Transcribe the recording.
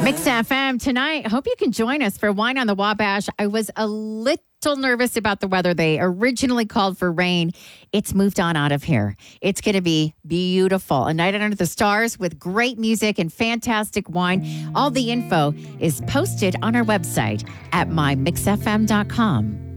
Mix FM tonight. Hope you can join us for Wine on the Wabash. I was a little nervous about the weather. They originally called for rain. It's moved on out of here. It's going to be beautiful. A night under the stars with great music and fantastic wine. All the info is posted on our website at mymixfm.com.